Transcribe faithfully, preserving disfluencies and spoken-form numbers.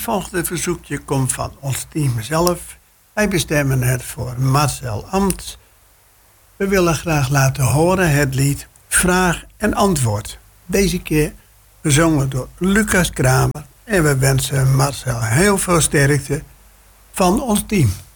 volgende verzoekje komt van ons team zelf. Wij bestemmen het voor Marcel Ambt. We willen graag laten horen het lied Vraag en Antwoord. Deze keer gezongen door Lucas Kramer. En we wensen Marcel heel veel sterkte van ons team.